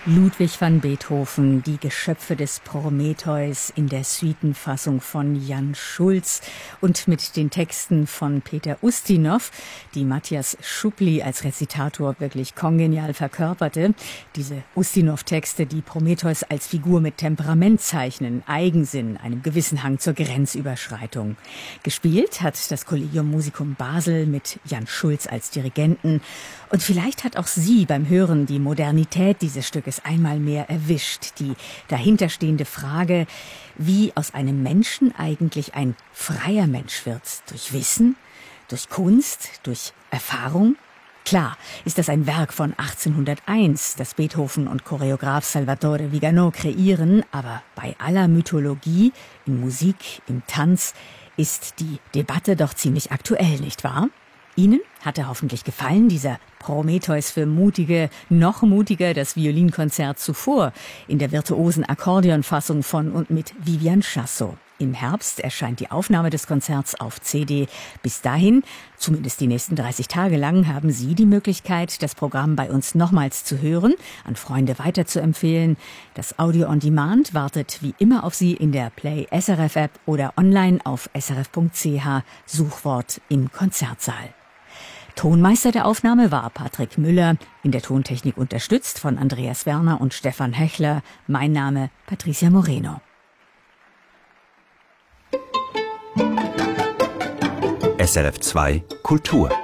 Ludwig van Beethoven, die Geschöpfe des Prometheus in der Suitenfassung von Jan Schulz und mit den Texten von Peter Ustinov, die Matthias Schupli als Rezitator wirklich kongenial verkörperte. Diese Ustinov-Texte, die Prometheus als Figur mit Temperament zeichnen, Eigensinn, einem gewissen Hang zur Grenzüberschreitung. Gespielt hat das Collegium Musicum Basel mit Jan Schulz als Dirigenten. Und vielleicht hat auch Sie beim Hören die Modernität dieses Stückes einmal mehr erwischt. Die dahinterstehende Frage, wie aus einem Menschen eigentlich ein freier Mensch wird. Durch Wissen, durch Kunst, durch Erfahrung. Klar ist das ein Werk von 1801, das Beethoven und Choreograf Salvatore Vigano kreieren. Aber bei aller Mythologie, in Musik, im Tanz, ist die Debatte doch ziemlich aktuell, nicht wahr? Ihnen hat er hoffentlich gefallen, dieser Prometheus für Mutige, noch mutiger, das Violinkonzert zuvor in der virtuosen Akkordeonfassung von und mit Vivian Chassot. Im Herbst erscheint die Aufnahme des Konzerts auf CD. Bis dahin, zumindest die nächsten 30 Tage lang, haben Sie die Möglichkeit, das Programm bei uns nochmals zu hören, an Freunde weiterzuempfehlen. Das Audio on Demand wartet wie immer auf Sie in der Play SRF App oder online auf srf.ch, Suchwort im Konzertsaal. Tonmeister der Aufnahme war Patrick Müller, in der Tontechnik unterstützt von Andreas Werner und Stefan Hechler. Mein Name Patricia Moreno. SRF 2 Kultur